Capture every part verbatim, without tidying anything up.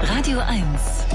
Radio eins.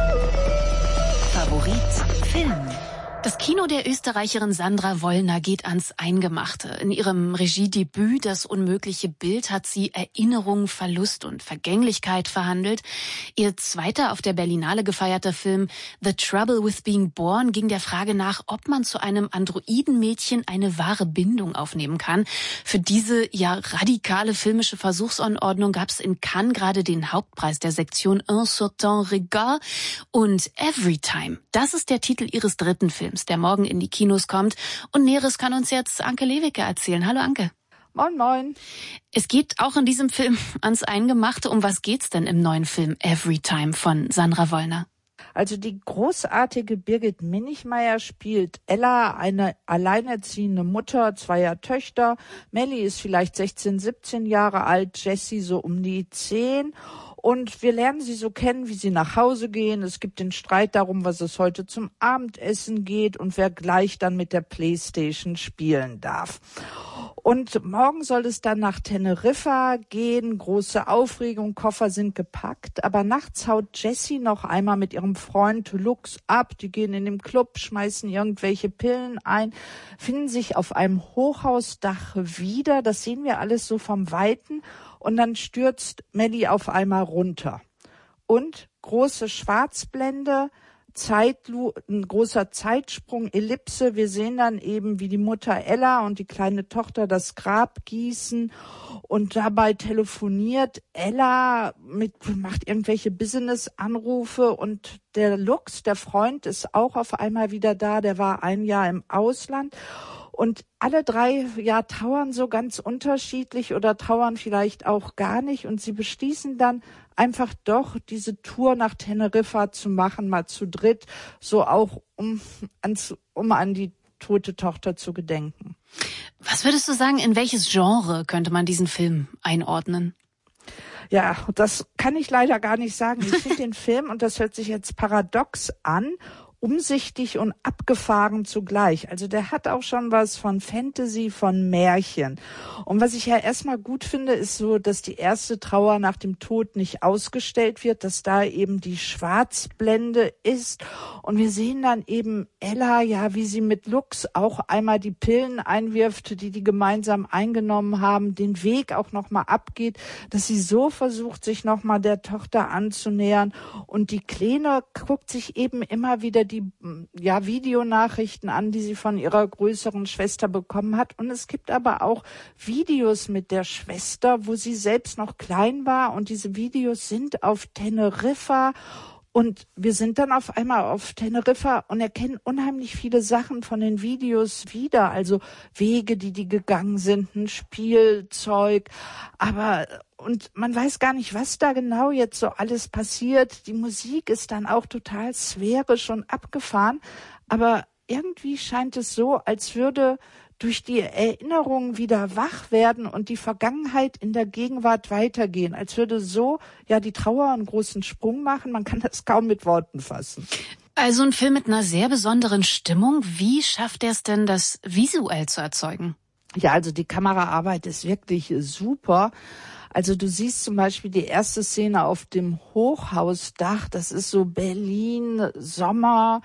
Favorit Film. Das Kino der Österreicherin Sandra Wollner geht ans Eingemachte. In ihrem Regiedebüt Das unmögliche Bild hat sie Erinnerung, Verlust und Vergänglichkeit verhandelt. Ihr zweiter auf der Berlinale gefeierter Film The Trouble with Being Born ging der Frage nach, ob man zu einem Androidenmädchen eine wahre Bindung aufnehmen kann. Für diese ja radikale filmische Versuchsanordnung gab es in Cannes gerade den Hauptpreis der Sektion Un certain regard und Everytime. Das ist der Titel ihres dritten Films, der morgen in die Kinos kommt. Und Näheres kann uns jetzt Anke Lewicke erzählen. Hallo Anke. Moin, moin. Es geht auch in diesem Film ans Eingemachte. Um was geht's denn im neuen Film Everytime von Sandra Wollner? Also die großartige Birgit Minichmeier spielt Ella, eine alleinerziehende Mutter zweier Töchter. Melli ist vielleicht sechzehn, siebzehn Jahre alt, Jessie so um die zehn. Und wir lernen sie so kennen, wie sie nach Hause gehen. Es gibt den Streit darum, was es heute zum Abendessen geht und wer gleich dann mit der Playstation spielen darf. Und morgen soll es dann nach Teneriffa gehen. Große Aufregung, Koffer sind gepackt. Aber nachts haut Jessie noch einmal mit ihrem Freund Lux ab. Die gehen in den Club, schmeißen irgendwelche Pillen ein, finden sich auf einem Hochhausdach wieder. Das sehen wir alles so vom Weiten. Und dann stürzt Melli auf einmal runter. Und große Schwarzblende, Zeitlu- ein großer Zeitsprung, Ellipse. Wir sehen dann eben, wie die Mutter Ella und die kleine Tochter das Grab gießen. Und dabei telefoniert Ella, mit, macht irgendwelche Business-Anrufe. Und der Lux, der Freund, ist auch auf einmal wieder da. Der war ein Jahr im Ausland. Und alle drei ja trauern so ganz unterschiedlich oder trauern vielleicht auch gar nicht. Und sie beschließen dann einfach doch diese Tour nach Teneriffa zu machen, mal zu dritt, so auch um, ans, um an die tote Tochter zu gedenken. Was würdest du sagen, in welches Genre könnte man diesen Film einordnen? Ja, das kann ich leider gar nicht sagen. Ich finde den Film, und das hört sich jetzt paradox an, umsichtig und abgefahren zugleich. Also der hat auch schon was von Fantasy, von Märchen. Und was ich ja erstmal gut finde, ist so, dass die erste Trauer nach dem Tod nicht ausgestellt wird, dass da eben die Schwarzblende ist. Und wir sehen dann eben Ella, ja, wie sie mit Lux auch einmal die Pillen einwirft, die die gemeinsam eingenommen haben, den Weg auch nochmal abgeht, dass sie so versucht, sich nochmal der Tochter anzunähern. Und die Kleine guckt sich eben immer wieder die ja, Videonachrichten an, die sie von ihrer größeren Schwester bekommen hat. Und es gibt aber auch Videos mit der Schwester, wo sie selbst noch klein war. Und diese Videos sind auf Teneriffa. Und wir sind dann auf einmal auf Teneriffa und erkennen unheimlich viele Sachen von den Videos wieder. Also Wege, die die gegangen sind, ein Spielzeug. Aber und man weiß gar nicht, was da genau jetzt so alles passiert. Die Musik ist dann auch total sphärisch und abgefahren. Aber irgendwie scheint es so, als würde durch die Erinnerung wieder wach werden und die Vergangenheit in der Gegenwart weitergehen. Als würde so ja die Trauer einen großen Sprung machen. Man kann das kaum mit Worten fassen. Also ein Film mit einer sehr besonderen Stimmung. Wie schafft er es denn, das visuell zu erzeugen? Ja, also die Kameraarbeit ist wirklich super. Also du siehst zum Beispiel die erste Szene auf dem Hochhausdach. Das ist so Berlin, Sommer,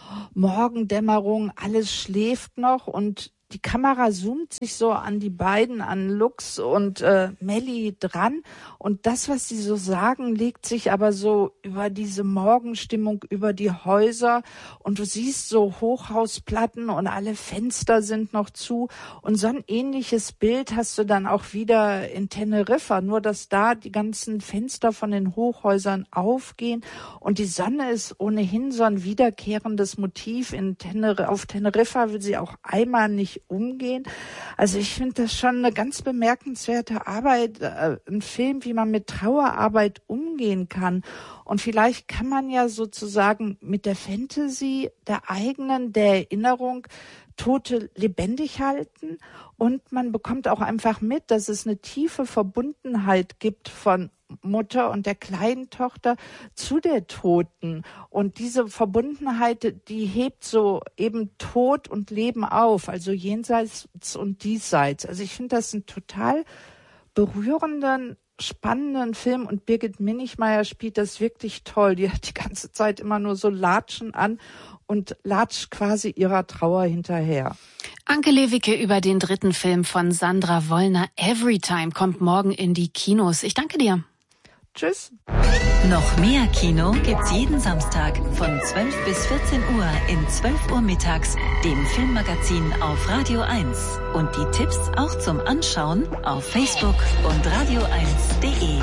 Morgendämmerung, alles schläft noch und die Kamera zoomt sich so an die beiden, an Lux und äh, Melli dran. Und das, was sie so sagen, legt sich aber so über diese Morgenstimmung, über die Häuser. Und du siehst so Hochhausplatten und alle Fenster sind noch zu. Und so ein ähnliches Bild hast du dann auch wieder in Teneriffa. Nur, dass da die ganzen Fenster von den Hochhäusern aufgehen. Und die Sonne ist ohnehin so ein wiederkehrendes Motiv. In Tener- auf Teneriffa will sie auch einmal nicht umgehen. Also ich finde das schon eine ganz bemerkenswerte Arbeit, äh, ein Film, wie man mit Trauerarbeit umgehen kann. Und vielleicht kann man ja sozusagen mit der Fantasy der eigenen, der Erinnerung Tote lebendig halten und man bekommt auch einfach mit, dass es eine tiefe Verbundenheit gibt von Mutter und der kleinen Tochter zu der Toten. Und diese Verbundenheit, die hebt so eben Tod und Leben auf, also jenseits und diesseits. Also ich finde das einen total berührenden spannenden Film und Birgit Minichmayr spielt das wirklich toll. Die hat die ganze Zeit immer nur so Latschen an und latscht quasi ihrer Trauer hinterher. Anke Lewicke über den dritten Film von Sandra Wollner, Everytime, kommt morgen in die Kinos. Ich danke dir. Tschüss. Noch mehr Kino gibt's jeden Samstag von zwölf bis vierzehn Uhr in zwölf Uhr mittags, dem Filmmagazin auf Radio eins. Und die Tipps auch zum Anschauen auf Facebook und radio eins punkt de.